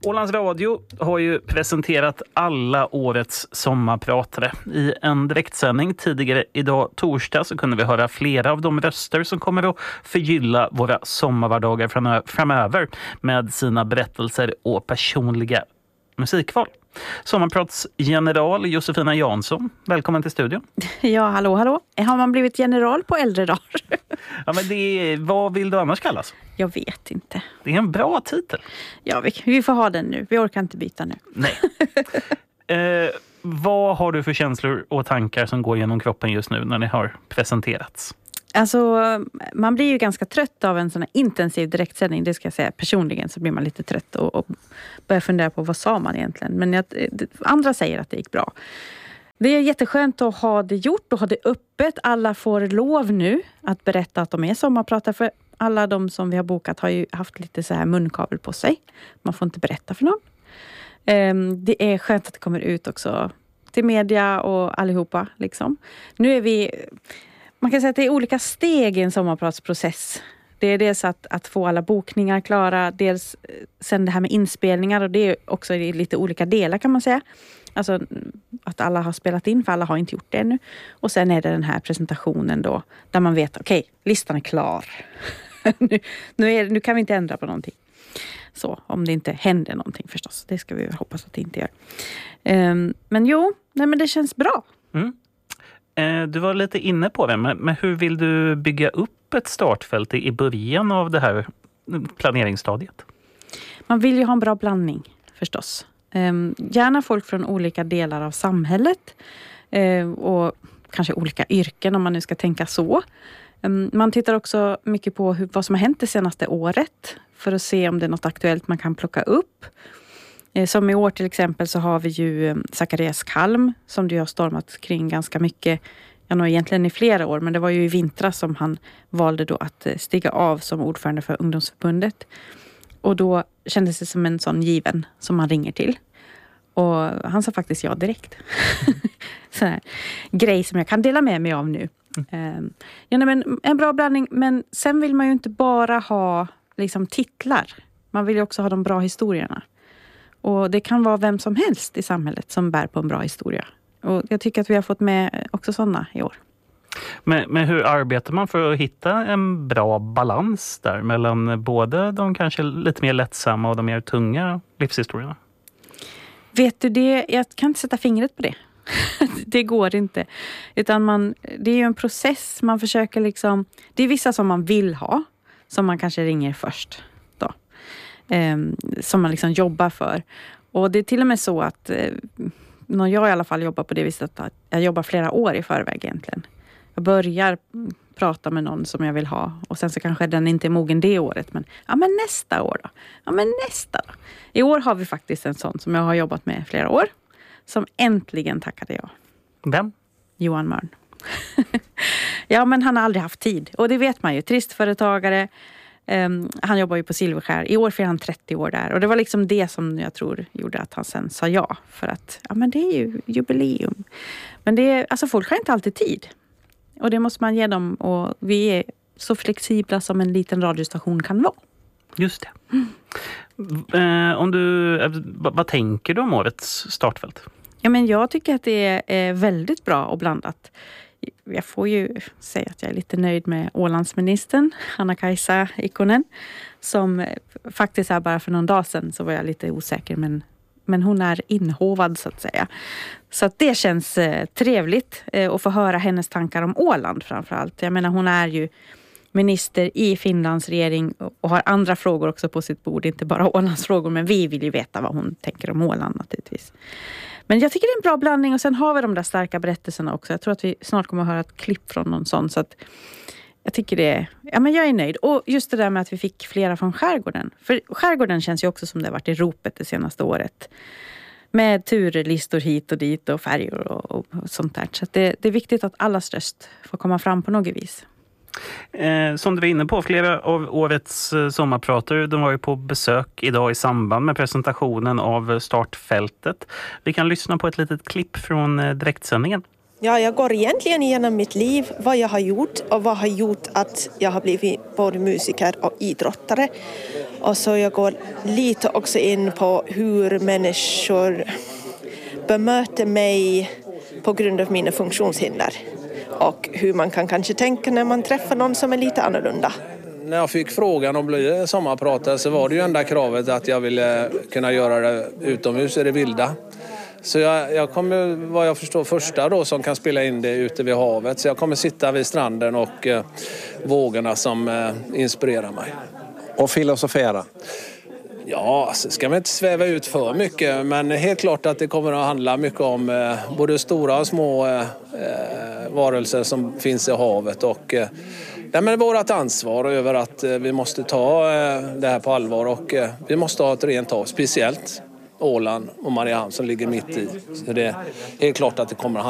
Ålands Radio har ju presenterat alla årets sommarpratare. I en direktsändning tidigare idag torsdag så kunde vi höra flera av de röster som kommer att förgylla våra sommarvardagar framöver med sina berättelser och personliga musikval. Sommarpratsgeneral Josefina Jansson, välkommen till studion. Ja, hallå. Har man blivit general på äldre dagar? Ja, men vad vill du annars kallas? Jag vet inte. Det är en bra titel. Ja, vi får ha den nu. Vi orkar inte byta nu. Nej. Vad har du för känslor och tankar som går genom kroppen just nu när ni har presenterats? Alltså, man blir ju ganska trött av en sån här intensiv direktsändning. Det ska jag säga. Personligen så blir man lite trött och börjar fundera på vad sa man egentligen. Men andra säger att det gick bra. Det är jätteskönt att ha det gjort och ha det öppet. Alla får lov nu att berätta att de är sommarpratare. För alla de som vi har bokat har ju haft lite så här munkavel på sig. Man får inte berätta för någon. Det är skönt att det kommer ut också till media och allihopa. Liksom. Nu är vi... Man kan säga att det är olika steg i en sommarpratsprocess. Det är dels att få alla bokningar klara. Dels sen det här med inspelningar. Och det är också i lite olika delar kan man säga. Alltså att alla har spelat in, för alla har inte gjort det ännu. Och sen är det den här presentationen då. Där man vet, okej, listan är klar. nu kan vi inte ändra på någonting. Så, om det inte händer någonting förstås. Det ska vi hoppas att det inte gör. Men det känns bra. Mm. Du var lite inne på det, men hur vill du bygga upp ett startfält i början av det här planeringsstadiet? Man vill ju ha en bra blandning förstås. Gärna folk från olika delar av samhället och kanske olika yrken om man nu ska tänka så. Man tittar också mycket på vad som har hänt det senaste året för att se om det är något aktuellt man kan plocka upp. Som i år till exempel så har vi ju Zacharias Kalm som du har stormat kring ganska mycket. Jag nog egentligen i flera år, men det var ju i vintras som han valde då att stiga av som ordförande för ungdomsförbundet. Och då kändes det som en sån given som man ringer till. Och han sa faktiskt ja direkt. Sån här grej som jag kan dela med mig av nu. Men en bra blandning, men sen vill man ju inte bara ha liksom titlar. Man vill ju också ha de bra historierna. Och det kan vara vem som helst i samhället som bär på en bra historia. Och jag tycker att vi har fått med också sådana i år. Men hur arbetar man för att hitta en bra balans där mellan både de kanske lite mer lättsamma och de mer tunga livshistorierna? Vet du det? Jag kan inte sätta fingret på det. Det går inte. Utan det är ju en process. Man försöker liksom... Det är vissa som man vill ha. Som man kanske ringer först. Som man liksom jobbar för. Och det är till och med så att när jag i alla fall jobbar på det viset att jag jobbar flera år i förväg egentligen. Jag börjar prata med någon som jag vill ha och sen så kanske den inte är mogen det året, men nästa år då. Då. I år har vi faktiskt en sån som jag har jobbat med flera år som äntligen tackade jag. Vem? Johan Mörn. Ja, men han har aldrig haft tid och det vet man ju. Tristföretagare. Han jobbar ju på Silverskär. I år firar han 30 år där. Och det var liksom det som jag tror gjorde att han sen sa ja. För att, men det är ju jubileum. Men det är, alltså folk har inte alltid tid. Och det måste man ge dem. Och vi är så flexibla som en liten radiostation kan vara. Just det. Vad tänker du om årets startfält? Ja, men jag tycker att det är väldigt bra och blandat. Jag får ju säga att jag är lite nöjd med Ålandsministern, Anna-Kajsa Ikonen, som faktiskt här bara för någon dag sedan så var jag lite osäker, men hon är inhovad så att säga. Så att det känns trevligt att få höra hennes tankar om Åland framförallt. Jag menar, hon är ju minister i Finlands regering och har andra frågor också på sitt bord, inte bara Ålandsfrågor, men vi vill ju veta vad hon tänker om Åland naturligtvis. Men jag tycker det är en bra blandning och sen har vi de där starka berättelserna också. Jag tror att vi snart kommer att höra ett klipp från någon sån, så att jag tycker men jag är nöjd. Och just det där med att vi fick flera från skärgården. För skärgården känns ju också som det har varit i ropet det senaste året. Med turlistor hit och dit och färger och sånt där. Så att det är viktigt att allas röst får komma fram på något vis. Som du var inne på, flera av årets sommarprater, de var ju på besök idag i samband med presentationen av startfältet. Vi kan lyssna på ett litet klipp från direktsändningen. Ja, jag går egentligen igenom mitt liv, vad jag har gjort och vad har gjort att jag har blivit både musiker och idrottare. Och så jag går lite också in på hur människor bemöter mig på grund av mina funktionshinder. Och hur man kan kanske tänka när man träffar någon som är lite annorlunda. När jag fick frågan om att bli sommarpratare så var det ju enda kravet att jag ville kunna göra det utomhus i det vilda. Så jag kommer, vad jag förstår, första då som kan spela in det ute vid havet. Så jag kommer sitta vid stranden och vågorna som inspirerar mig. Och filosofera? Ja, så ska man inte sväva ut för mycket. Men helt klart att det kommer att handla mycket om både stora och små varelser som finns i havet. Och vårt ansvar över att vi måste ta det här på allvar. Och vi måste ha ett rent hav, speciellt Åland och Mariehamn som ligger mitt i. Så det är helt klart att det kommer att